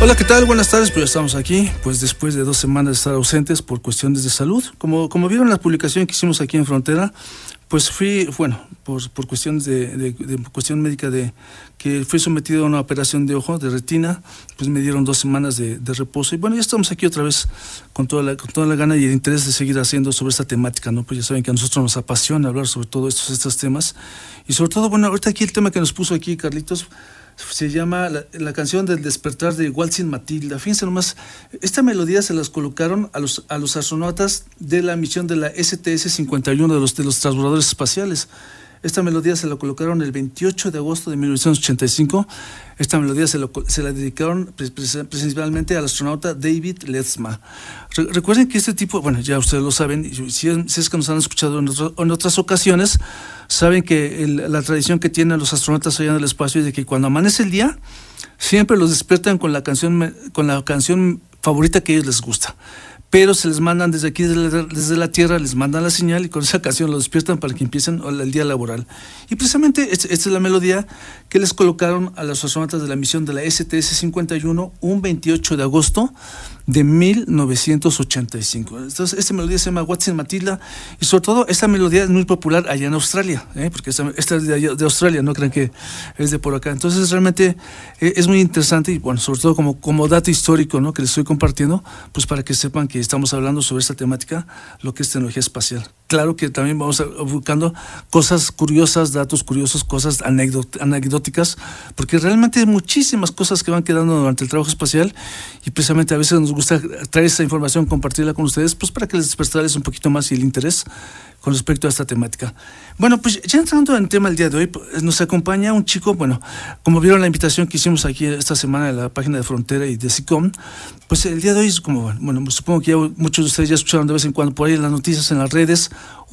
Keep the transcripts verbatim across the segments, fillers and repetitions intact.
Hola, ¿qué tal? Buenas tardes, pues ya estamos aquí, pues después de dos semanas de estar ausentes por cuestiones de salud. Como, como vieron la publicación que hicimos aquí en Frontera, pues fui, bueno, por, por cuestiones de, de, de cuestión médica de que fui sometido a una operación de ojo, de retina, pues me dieron dos semanas de, de reposo. Y bueno, ya estamos aquí otra vez con toda, la, con toda la gana y el interés de seguir haciendo sobre esta temática, ¿no? Pues ya saben que a nosotros nos apasiona hablar sobre todo estos, estos temas. Y sobre todo, bueno, ahorita aquí el tema que nos puso aquí Carlitos se llama la, la canción del despertar de Waltzing Matilda. Fíjense nomás, esta melodía se las colocaron a los, a los astronautas de la misión de la S T S cincuenta y uno de los, de los transbordadores espaciales. Esta melodía se la colocaron el veintiocho de agosto de mil novecientos ochenta y cinco. Esta melodía se, lo, se la dedicaron principalmente al astronauta David Ledsma. Re, recuerden que este tipo, bueno, ya ustedes lo saben, si, si es que nos han escuchado en, otro, en otras ocasiones, saben que el, la tradición que tienen los astronautas allá en el espacio es de que cuando amanece el día, siempre los despiertan con la canción, con la canción favorita que a ellos les gusta. Pero se les mandan desde aquí, desde la, desde la Tierra, les mandan la señal y con esa canción los despiertan para que empiecen el día laboral. Y precisamente esta, esta es la melodía que les colocaron a los astronautas de la misión de la S T S cincuenta y uno un veintiocho de agosto de mil novecientos ochenta y cinco. Entonces, esta melodía se llama Waltzing Matilda y sobre todo esta melodía es muy popular allá en Australia, ¿eh? Porque esta, esta es de, allá, de Australia, no crean que es de por acá. Entonces, realmente eh, es muy interesante y bueno, sobre todo como, como dato histórico, ¿no? Que les estoy compartiendo, pues para que sepan que estamos hablando sobre esta temática, lo que es tecnología espacial. Claro que también vamos a, buscando cosas curiosas, datos curiosos, cosas anecdot, anecdóticas, porque realmente hay muchísimas cosas que van quedando durante el trabajo espacial y precisamente a veces nos gusta traer esta información, compartirla con ustedes, pues para que les despertarles un poquito más el interés con respecto a esta temática. Bueno, pues ya entrando en el tema del día de hoy, pues, nos acompaña un chico, bueno, como vieron la invitación que hicimos aquí esta semana en la página de Frontera y de SICOM, pues el día de hoy es como, bueno, supongo que ya muchos de ustedes ya escucharon de vez en cuando por ahí en las noticias, en las redes,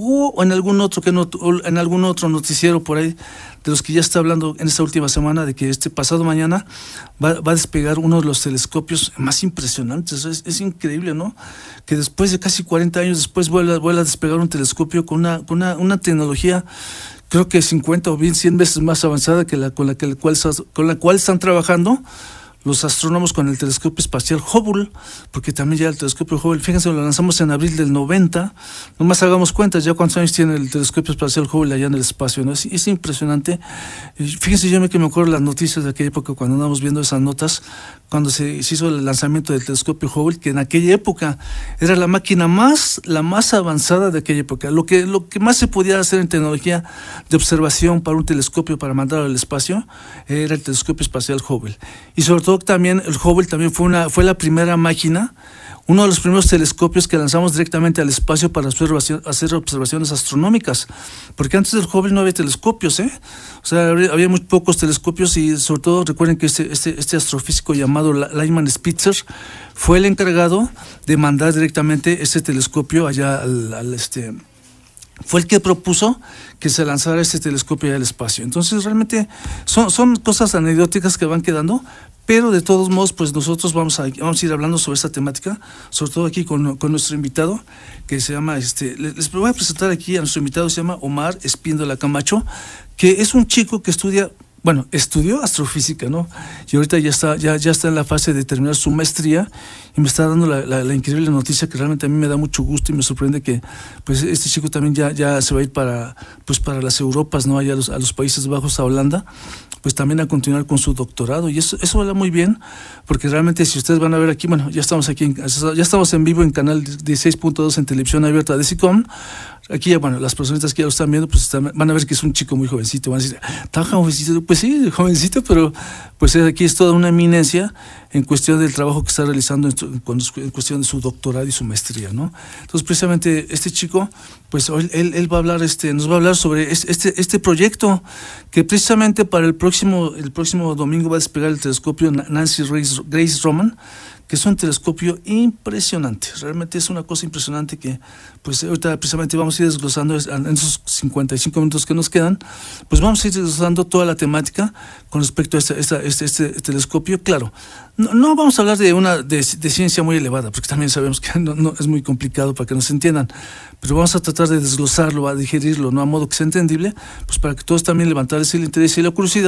o en algún otro que no, en algún otro noticiero por ahí, de los que ya está hablando en esta última semana, de que este pasado mañana va, va a despegar uno de los telescopios más impresionantes. Es, es increíble, ¿no? Que después de casi cuarenta años después vuelva, vuelva a despegar un telescopio con una, con una, una tecnología, creo que cincuenta o bien cien veces más avanzada que la con la, que el cual, con la cual están trabajando los astrónomos con el telescopio espacial Hubble, porque también ya el telescopio Hubble, fíjense, lo lanzamos en abril del noventa, nomás hagamos cuentas ya cuántos años tiene el telescopio espacial Hubble allá en el espacio, ¿no? Es, es impresionante. Y fíjense, yo me que me acuerdo las noticias de aquella época cuando andábamos viendo esas notas, cuando se, se hizo el lanzamiento del telescopio Hubble, que en aquella época era la máquina más, la más avanzada de aquella época, lo que, lo que más se podía hacer en tecnología de observación para un telescopio para mandarlo al espacio, era el telescopio espacial Hubble. Y sobre todo también el Hubble también fue una fue la primera máquina, uno de los primeros telescopios que lanzamos directamente al espacio para observación, hacer observaciones astronómicas, porque antes del Hubble no había telescopios, ¿eh? O sea, había, había muy pocos telescopios y sobre todo recuerden que este, este, este astrofísico llamado Lyman Spitzer fue el encargado de mandar directamente ese telescopio allá al, al este... fue el que propuso que se lanzara este telescopio al espacio. Entonces realmente son, son cosas anecdóticas que van quedando, pero de todos modos pues nosotros vamos a, vamos a ir hablando sobre esta temática, sobre todo aquí con, con nuestro invitado, que se llama, este, les voy a presentar aquí a nuestro invitado, se llama Omar Espíndola Camacho, que es un chico que estudia, bueno, estudió astrofísica, ¿no? Y ahorita ya está, ya, ya está en la fase de terminar su maestría y me está dando la, la, la increíble noticia que realmente a mí me da mucho gusto y me sorprende que pues este chico también ya, ya se va a ir para, pues para las Europas, ¿no? Allá a los, a los Países Bajos, a Holanda, pues también a continuar con su doctorado y eso, eso va muy bien, porque realmente si ustedes van a ver aquí, bueno, ya estamos aquí, en, ya estamos en vivo en canal dieciséis punto dos en televisión abierta de SICOM. Aquí, bueno, las personitas que ya lo están viendo, pues están, van a ver que es un chico muy jovencito, van a decir, ¿tan jovencito? Pues sí, jovencito, pero pues aquí es toda una eminencia en cuestión del trabajo que está realizando en, en cuestión de su doctorado y su maestría, ¿no? Entonces, precisamente este chico, pues hoy él, él va a hablar, este, nos va a hablar sobre este, este proyecto que precisamente para el próximo, el próximo domingo va a despegar el telescopio Nancy Grace, Grace Roman, que es un telescopio impresionante, realmente es una cosa impresionante que pues ahorita precisamente vamos a ir desglosando en esos cincuenta y cinco minutos que nos quedan, pues vamos a ir desglosando toda la temática con respecto a este, este, este, este telescopio. Claro, no, no vamos a hablar de una de, de ciencia muy elevada, porque también sabemos que no, no, es muy complicado para que nos entiendan, pero vamos a tratar de desglosarlo, a digerirlo, ¿no? A modo que sea entendible, pues para que todos también levantarles el interés y la curiosidad